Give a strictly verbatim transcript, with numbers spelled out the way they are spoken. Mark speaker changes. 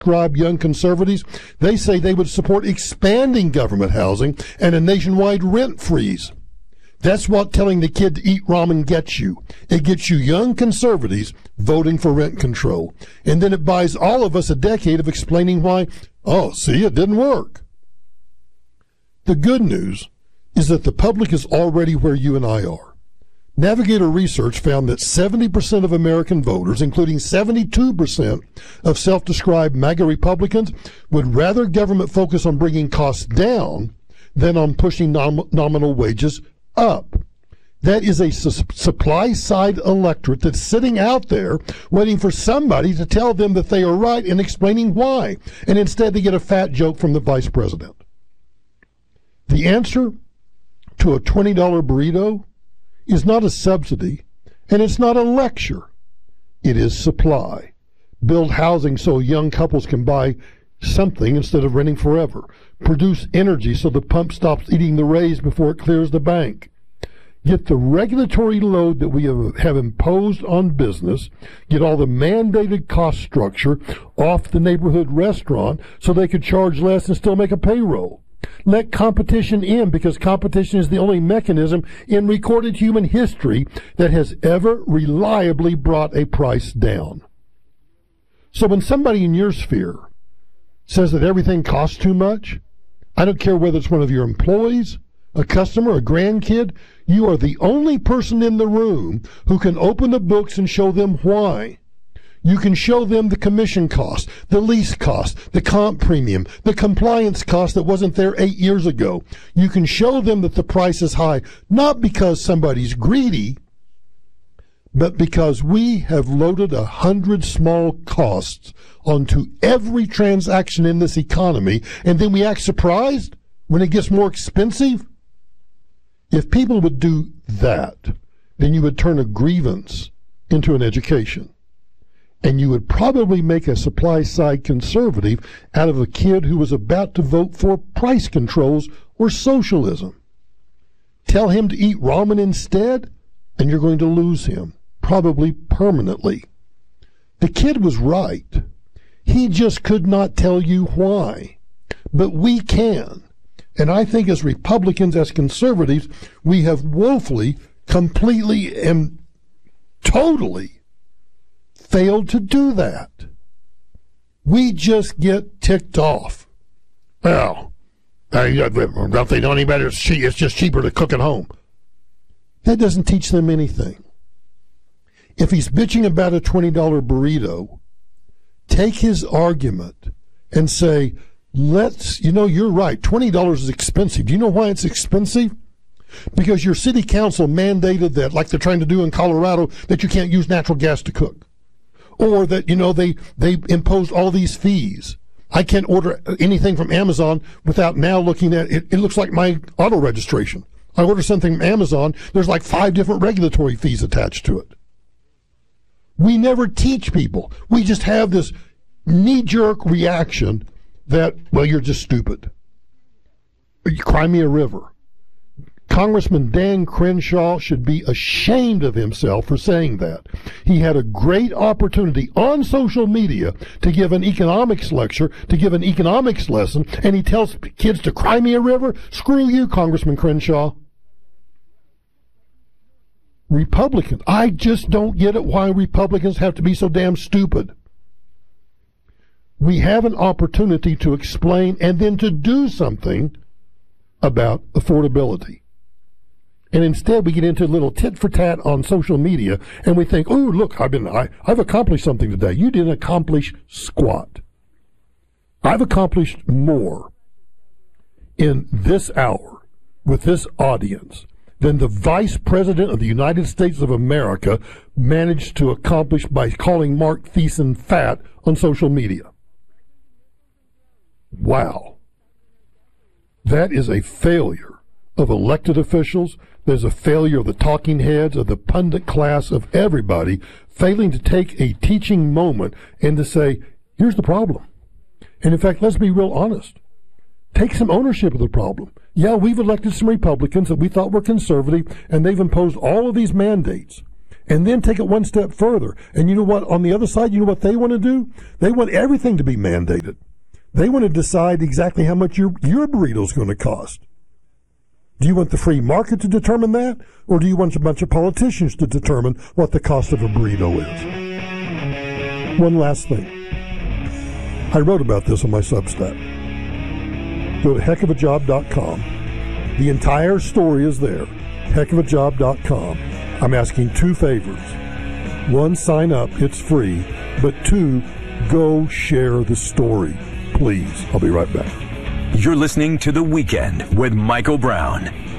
Speaker 1: self-described young conservatives, they say they would support expanding government housing and a nationwide rent freeze. That's what telling the kid to eat ramen gets you. It gets you young conservatives voting for rent control. And then it buys all of us a decade of explaining why, oh, see, it didn't work. The good news is that the public is already where you and I are. Navigator research found that seventy percent of American voters, including seventy-two percent of self-described MAGA Republicans, would rather government focus on bringing costs down than on pushing nom- nominal wages up. That is a su- supply-side electorate that's sitting out there waiting for somebody to tell them that they are right and explaining why. And instead they get a fat joke from the vice president. The answer to a twenty dollar burrito is not a subsidy, and it's not a lecture. It is supply. Build housing so young couples can buy something instead of renting forever. Produce energy so the pump stops eating the rays before it clears the bank. Get the regulatory load that we have, have imposed on business, get all the mandated cost structure off the neighborhood restaurant so they could charge less and still make a payroll. Let competition in, because competition is the only mechanism in recorded human history that has ever reliably brought a price down. So when somebody in your sphere says that everything costs too much, I don't care whether it's one of your employees, a customer, a grandkid, you are the only person in the room who can open the books and show them why. You can show them the commission cost, the lease cost, the comp premium, the compliance cost that wasn't there eight years ago. You can show them that the price is high, not because somebody's greedy, but because we have loaded a hundred small costs onto every transaction in this economy, and then we act surprised when it gets more expensive. If people would do that, then you would turn a grievance into an education. And you would probably make a supply-side conservative out of a kid who was about to vote for price controls or socialism. Tell him to eat ramen instead, and you're going to lose him, probably permanently. The kid was right. He just could not tell you why. But we can. And I think as Republicans, as conservatives, we have woefully, completely, and totally failed to do that. We just get ticked off. Well, don't they know any better? It's just cheaper to cook at home. That doesn't teach them anything. If he's bitching about a twenty dollar burrito, take his argument and say, let's, you know, you're right, twenty dollars is expensive. Do you know why it's expensive? Because your city council mandated that, like they're trying to do in Colorado, that you can't use natural gas to cook. Or that, you know, they, they imposed all these fees. I can't order anything from Amazon without now looking at it. It looks like my auto registration. I order something from Amazon, there's like five different regulatory fees attached to it. We never teach people. We just have this knee-jerk reaction that, well, you're just stupid. Cry me a river. Congressman Dan Crenshaw should be ashamed of himself for saying that. He had a great opportunity on social media to give an economics lecture, to give an economics lesson, and he tells kids to cry me a river? Screw you, Congressman Crenshaw. Republicans, I just don't get it why Republicans have to be so damn stupid. We have an opportunity to explain and then to do something about affordability. And instead we get into a little tit for tat on social media and we think, oh, look, I've been, I, I've accomplished something today. You didn't accomplish squat. I've accomplished more in this hour with this audience than the Vice President of the United States of America managed to accomplish by calling Mark Thiessen fat on social media. Wow. That is a failure of elected officials. There's a failure of the talking heads, of the pundit class, of everybody failing to take a teaching moment and to say, here's the problem. And in fact, let's be real honest. Take some ownership of the problem. Yeah, we've elected some Republicans that we thought were conservative, and they've imposed all of these mandates. And then take it one step further. And you know what? On the other side, you know what they want to do? They want everything to be mandated. They want to decide exactly how much your, your burrito is going to cost. Do you want the free market to determine that? Or do you want a bunch of politicians to determine what the cost of a burrito is? One last thing. I wrote about this on my Substack. Go to heck of a job dot com. The entire story is there. heck of a job dot com. I'm asking two favors. One, sign up. It's free. But two, go share the story. Please. I'll be right back.
Speaker 2: You're listening to The Weekend with Michael Brown.